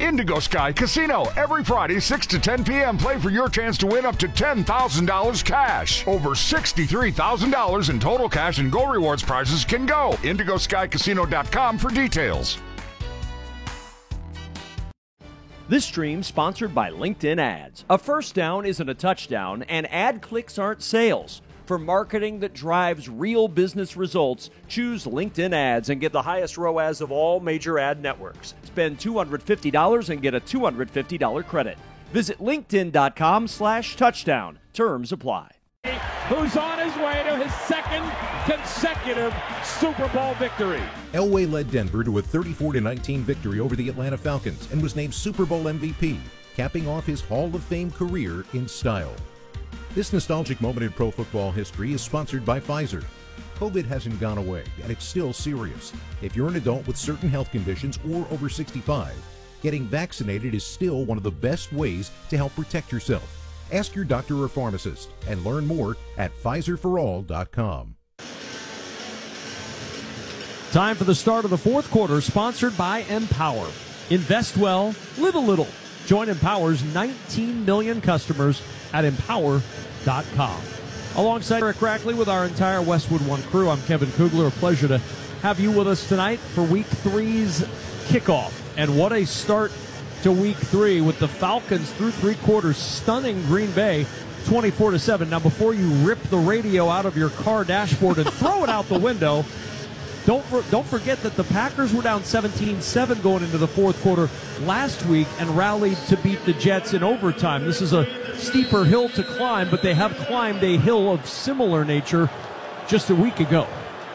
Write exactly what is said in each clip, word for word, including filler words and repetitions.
Indigo Sky Casino. Every Friday, six to ten p.m. Play for your chance to win up to ten thousand dollars cash. Over sixty-three thousand dollars in total cash and Go Rewards prizes can go. indigo sky casino dot com for details. This stream sponsored by LinkedIn Ads. A first down isn't a touchdown, and ad clicks aren't sales. For marketing that drives real business results, choose LinkedIn Ads and get the highest R O A S of all major ad networks. Spend two hundred fifty dollars and get a two hundred fifty dollars credit. Visit linkedin.com slash touchdown. Terms apply. Who's on his way to his second consecutive Super Bowl victory. Elway led Denver to a thirty-four to nineteen victory over the Atlanta Falcons and was named Super Bowl M V P, capping off his Hall of Fame career in style. This nostalgic moment in pro football history is sponsored by Pfizer. COVID hasn't gone away, and it's still serious. If you're an adult with certain health conditions or over sixty-five, getting vaccinated is still one of the best ways to help protect yourself. Ask your doctor or pharmacist and learn more at Pfizer for all dot com. Time for the start of the fourth quarter, sponsored by Empower. Invest well, live a little. Join Empower's nineteen million customers at empower dot com. Alongside Eric Rackley with our entire Westwood One crew, I'm Kevin Kugler. A pleasure to have you with us tonight for Week three's kickoff. And what a start to Week three with the Falcons through three quarters stunning Green Bay twenty-four to seven. Now, before you rip the radio out of your car dashboard and throw it out the window, don't don't forget that the Packers were down seventeen seven going into the fourth quarter last week and rallied to beat the Jets in overtime. This is a steeper hill to climb, but they have climbed a hill of similar nature just a week ago.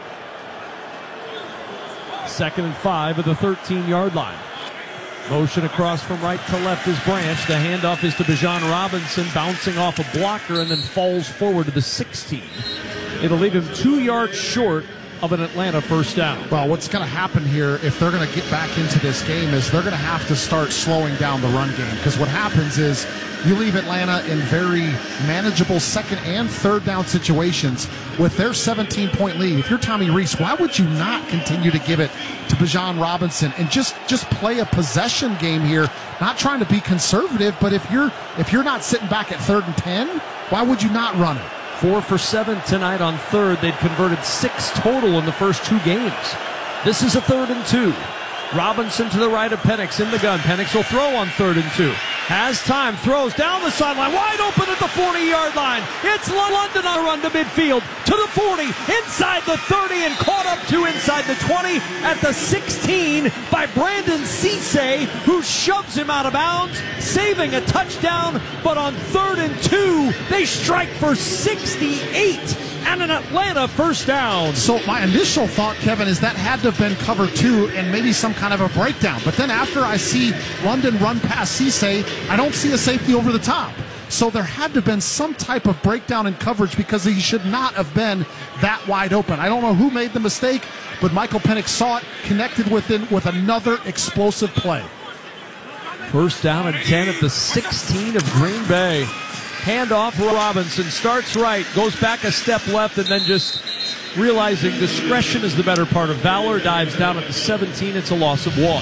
Second and five at the thirteen-yard line. Motion across from right to left is Branch. The handoff is to Bijan Robinson, bouncing off a blocker and then falls forward to the sixteen. It'll leave him two yards short of an Atlanta first down. Well, what's going to happen here if they're going to get back into this game is they're going to have to start slowing down the run game, because what happens is you leave Atlanta in very manageable second and third down situations with their seventeen-point lead. If you're Tommy Rees, why would you not continue to give it to Bijan Robinson and just just play a possession game here, not trying to be conservative, but if you're if you're not sitting back at third and ten, why would you not run it? Four for seven tonight on third. They'd converted six total in the first two games. This is a third and two. Robinson to the right of Penix in the gun. Penix will throw on third and two. Has time, throws down the sideline, wide open at the forty-yard line. It's London on a run to midfield, to the forty, inside the thirty, and caught up to inside the twenty at the sixteen by Brandon Cisse, who shoves him out of bounds, saving a touchdown. But on third and two, they strike for sixty-eight. And an Atlanta first down. So my initial thought, Kevin, is that had to have been cover two and maybe some kind of a breakdown. But then after I see London run past Cisse, I don't see a safety over the top. So there had to have been some type of breakdown in coverage, because he should not have been that wide open. I don't know who made the mistake, but Michael Penix saw it, connected with it with another explosive play. First down and ten at the sixteen of Green Bay. Handoff, Robinson starts right, goes back a step left, and then just realizing discretion is the better part of valor, dives down at the seventeen. It's a loss of one.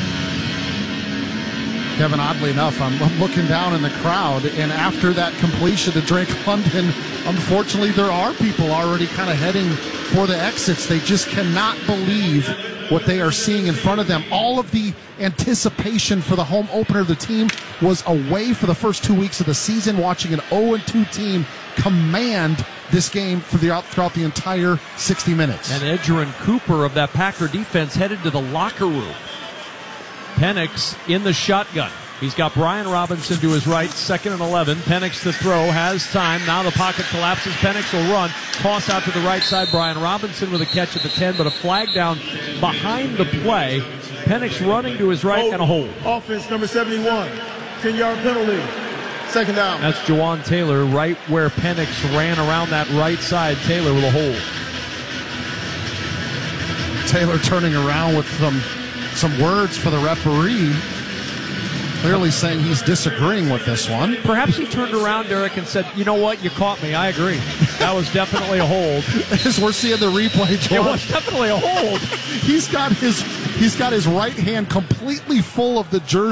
Kevin, oddly enough, I'm looking down in the crowd, and after that completion to Drake London, unfortunately, there are people already kind of heading for the exits. They just cannot believe what they are seeing in front of them. All of the anticipation for the home opener of the team was away for the first two weeks of the season, watching an oh and two team command this game for the, throughout the entire sixty minutes. And Edgerrin Cooper of that Packer defense headed to the locker room. Penix in the shotgun. He's got Brian Robinson to his right, second and eleven. Penix to throw, has time. Now the pocket collapses. Penix will run. Toss out to the right side. Brian Robinson with a catch at the ten, but a flag down behind the play. Penix running to his right hold. And a hold. Offense number seventy-one. ten-yard penalty. Second down. That's Jawan Taylor right where Penix ran around that right side. Taylor with a hold. Taylor turning around with some, some words for the referee. Clearly saying he's disagreeing with this one. Perhaps he turned around, Derek, and said, you know what, you caught me. I agree. That was definitely a hold. As we're seeing the replay, John, it was definitely a hold. he's got his he's got his right hand completely full of the jersey.